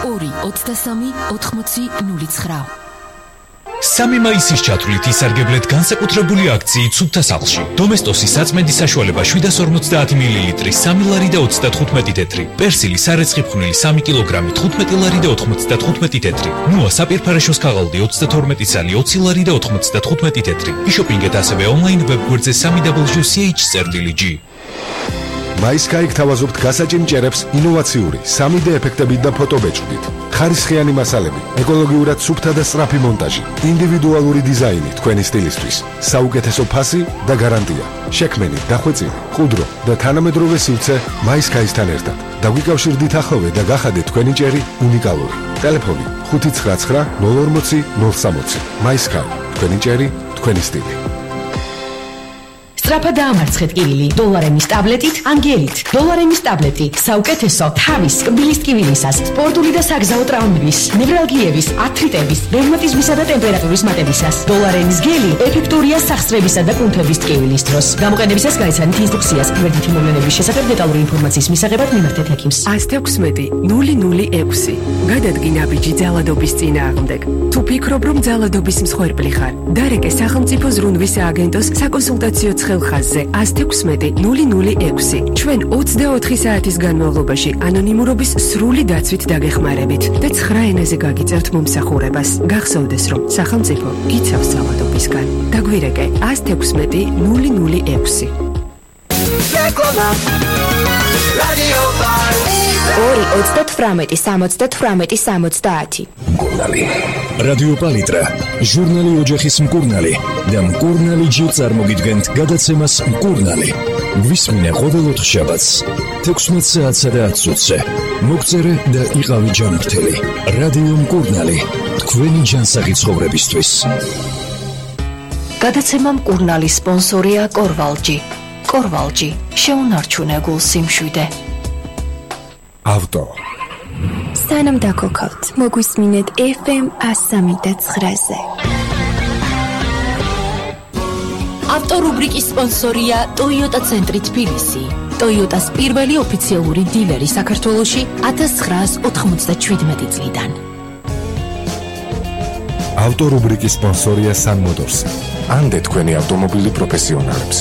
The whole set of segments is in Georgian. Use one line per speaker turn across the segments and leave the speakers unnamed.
2-23-80-09.
3 მაისის ჩათვლით ისარგებლეთ განსაკუთრებული აქციით სუფთა სახლში. დომესტოსის საწმენდის საშუალება 750 მილილიტრი 3 ლარი და 35 თეთრი. პერსილი სარეცხი ფხვნილი 3 კილოგრამი 15 ლარი და 95 თეთრი. ნუა საპირფარეშოს ქაღალდი 32 წალი 20 ლარი და 95 თეთრი. იშოპინგეთ ასევე ონლაინ ვებგვერდზე www.ch.gr.
მაისკაი გთავაზობთ გასაჭიმ ჭერებს ინოვაციური 3D ეფექტებით და ფოტობეჭდით. ხარისხიანი მასალები, ეკოლოგიურად სუფთა და სწრაფი მონტაჟი, ინდივიდუალური დიზაინი თქვენი სტილისთვის, საუკეთესო ფასი და გარანტია. შექმენი, დახვეწილი, ყუდრო და თანამედროვე სივრცე მაისკაისთან ერთად. დაგვიკავშირდით ახლოვე და გახადეთ თქვენი ჭერი უნიკალური. ტელეფონი 599 040 060. მაისკაი, თქვენი ჭერი, თქვენი სტილი.
სწრაფად დაამარცხეთ კივილი დოლარემის ტაბლეტით ანგელით. დოლარემის ტაბლეტი საუკეთესო თავის კბილის ტკივილისას, სპორტული და საგზაო ტრაუმების, ნევრალგიების, ართრიტების, რევმატიზმისა და ტემპერატურის მატებისას. დოლარემის გელი ეფექტურია სახსრებისა და კუნთების ტკივილის დროს. გამოყენებისას გაიცანით ინსტრუქციას. გვერდითი მოვლენების შესახებ დეტალური ინფორმაციის მისაღებად მიმართეთ ექიმს.
116-006. გადადგინა ბიჭი ძალადობის წინააღმდეგ. თუ ფიქრობ, რომ ძალადობის მსხვერპლი ხარ, დარეკე სახელმწიფო ზრუნვის სააგენტოს საკონსულტაციო ხაზზე 116-006. ჩვენ 24 საათის განმავლობაში ანონიმურობის სრული დაცვით დაგეხმარებით და 9 ენაზე გაგიწერთ მომსახურებას. გახსოვდეს, რომ სახელმწიფო გიცავს ძალადობისგან. დაგვირეკე 116-006.
2-38-70-70.
მკურნალი. რადიო პალიტრა, ჟურნალი ოჯახის მკურნალი და მკურნალი ჯი წარმოგიდგენთ გადაცემას მკურნალი. გვისმინე ყოველ ოთხშაბათს 16 საათსა და 10 წუთზე. მოგწერე და იყავი ჯანმრთელი. რადიო მკურნალი, თქვენი ჯანსაღი ცხოვრებისთვის.
გადაცემა მკურნალი სპონსორია კორვალჯი. კორვალჯი, შეუნარჩუნე გულს სიმშვიდე.
ავტო.
სანამ დაგოქავთ, მოგვისმინეთ FM 103.9-ზე.
ავტორუბრიკის სპონსორია Toyota ცენტრი თბილისი. Toyota-ს პირველი ოფიციალური დილერი საქართველოში 1997 წლიდან.
ავტორუბრიკის სპონსორია Sun Motors. ანდე თქვენი ავტომობილი პროფესიონალებს.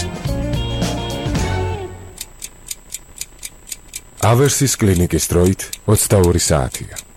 ავერსის კლინიკის დროით 22 საათია.